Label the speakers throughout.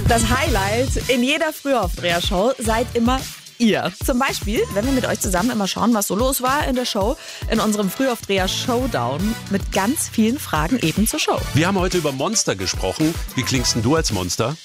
Speaker 1: Das Highlight in jeder Frühaufdreher-Show seid immer ihr. Zum Beispiel, wenn wir mit euch zusammen immer schauen, was so los war in der Show, in unserem Frühaufdreher-Showdown mit ganz vielen Fragen eben zur Show.
Speaker 2: Wir haben heute über Monster gesprochen. Wie klingst denn du als Monster?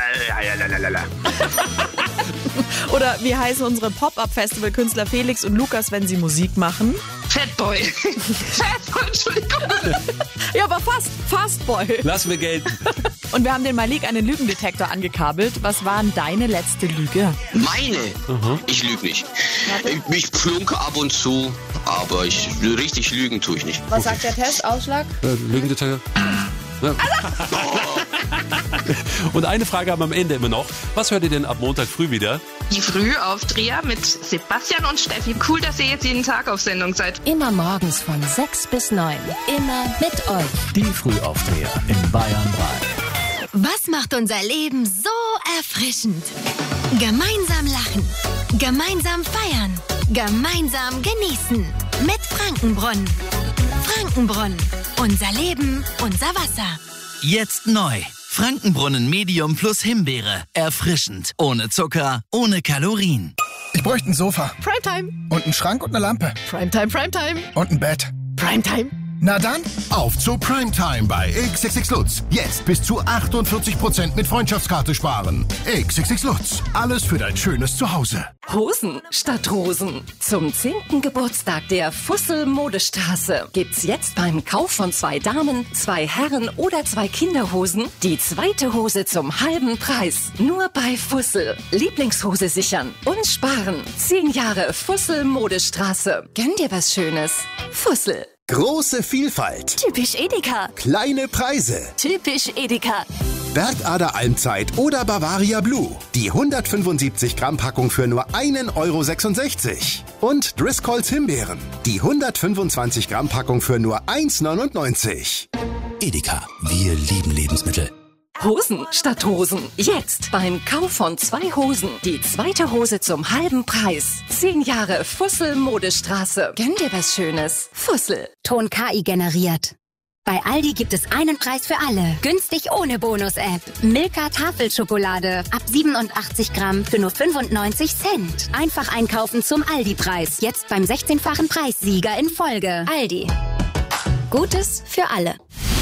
Speaker 1: Oder wie heißen unsere Pop-Up-Festival-Künstler Felix und Lukas, wenn sie Musik machen?
Speaker 3: Fatboy. Fatboy, Entschuldigung.
Speaker 1: Ja, aber Fastboy.
Speaker 2: Lass mir gelten.
Speaker 1: Und wir haben den Malik einen Lügendetektor angekabelt. Was war denn deine letzte Lüge?
Speaker 4: Meine? Ich lüge nicht. Ich plunke ab und zu, aber richtig lügen tue ich nicht.
Speaker 1: Was sagt der Testausschlag?
Speaker 2: Lügendetektor. Ja. Und eine Frage haben wir am Ende immer noch. Was hört ihr denn ab Montag früh wieder?
Speaker 3: Die Frühaufdreher mit Sebastian und Steffi. Cool, dass ihr jetzt jeden Tag auf Sendung seid.
Speaker 5: Immer morgens von 6 bis 9. Immer mit euch.
Speaker 6: Die Frühaufdreher in Bayern 3.
Speaker 7: Was macht unser Leben so erfrischend? Gemeinsam lachen, gemeinsam feiern, gemeinsam genießen. Mit Frankenbrunnen. Frankenbrunnen. Unser Leben, unser Wasser.
Speaker 6: Jetzt neu. Frankenbrunnen Medium plus Himbeere. Erfrischend. Ohne Zucker, ohne Kalorien.
Speaker 8: Ich bräuchte ein Sofa.
Speaker 1: Primetime.
Speaker 8: Und einen Schrank und eine Lampe.
Speaker 1: Primetime.
Speaker 8: Und ein Bett.
Speaker 1: Primetime.
Speaker 8: Na dann,
Speaker 9: Auf zu Primetime bei XXX Lutz. Jetzt bis zu 48% mit Freundschaftskarte sparen. XXX Lutz. Alles für dein schönes Zuhause.
Speaker 5: Hosen statt Rosen. Zum 10. Geburtstag der Fussel Modestraße gibt's jetzt beim Kauf von 2 Damen, 2 Herren oder 2 Kinderhosen die zweite Hose zum halben Preis. Nur bei Fussel. Lieblingshose sichern und sparen. 10 Jahre Fussel Modestraße. Gönn dir was Schönes. Fussel.
Speaker 9: Große Vielfalt.
Speaker 7: Typisch Edeka.
Speaker 9: Kleine Preise.
Speaker 7: Typisch Edeka.
Speaker 9: Bergader Almzeit oder Bavaria Blue. Die 175 Gramm Packung für nur 1,66 €. Und Driscolls Himbeeren. Die 125 Gramm Packung für nur 1,99 €.
Speaker 6: Edeka. Wir lieben Lebensmittel.
Speaker 5: Hosen statt Rosen. Jetzt beim Kauf von 2 Hosen die zweite Hose zum halben Preis. 10 Jahre Fussel Modestraße. Gönn dir was Schönes. Fussel.
Speaker 7: Ton KI generiert. Bei Aldi gibt es einen Preis für alle. Günstig ohne Bonus-App. Milka Tafelschokolade. Ab 87 Gramm für nur 95 Cent. Einfach einkaufen zum Aldi-Preis. Jetzt beim 16-fachen Preissieger in Folge. Aldi. Gutes für alle.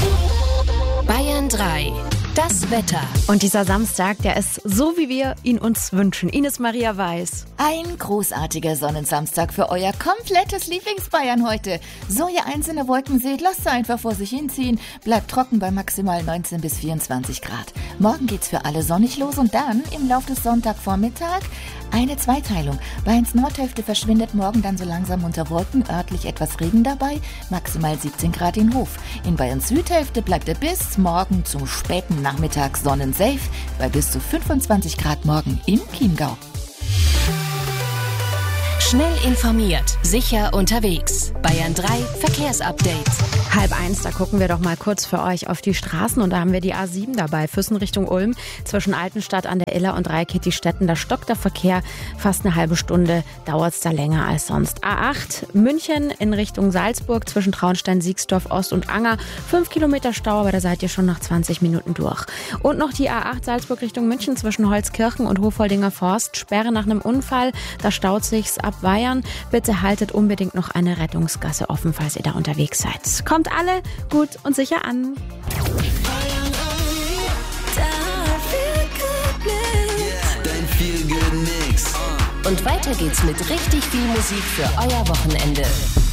Speaker 5: Bayern 3. Das Wetter.
Speaker 1: Und dieser Samstag, der ist so, wie wir ihn uns wünschen. Ines Maria Weiß.
Speaker 10: Ein großartiger Sonnensamstag für euer komplettes Lieblingsbayern heute. So ihr einzelne Wolken seht, lasst sie einfach vor sich hinziehen. Bleibt trocken bei maximal 19 bis 24 Grad. Morgen geht's für alle sonnig los und dann im Laufe des Sonntagvormittag eine Zweiteilung. Bayerns Nordhälfte verschwindet morgen dann so langsam unter Wolken, örtlich etwas Regen dabei, maximal 17 Grad in Hof. In Bayerns Südhälfte bleibt er bis morgen zum späten Nachmittag sonnensafe bei bis zu 25 Grad morgen im Chiemgau.
Speaker 5: Schnell informiert, sicher unterwegs. Bayern 3 Verkehrsupdate.
Speaker 1: 12:30, da gucken wir doch mal kurz für euch auf die Straßen. Und da haben wir die A7 dabei, Füssen Richtung Ulm, zwischen Altenstadt an der Iller und Reikittistetten. Da stockt der Verkehr, fast eine halbe Stunde dauert es da länger als sonst. A8 München in Richtung Salzburg, zwischen Traunstein, Siegsdorf Ost und Anger. 5 Kilometer Stau, aber da seid ihr schon nach 20 Minuten durch. Und noch die A8 Salzburg Richtung München, zwischen Holzkirchen und Hofholdinger Forst. Sperre nach einem Unfall, da staut sich's ab Weihern. Bitte haltet unbedingt noch eine Rettungsgasse offen, falls ihr da unterwegs seid. Kommt alle gut und sicher an.
Speaker 6: Dein Feel Good Mix.
Speaker 5: Und weiter geht's mit richtig viel Musik für euer Wochenende.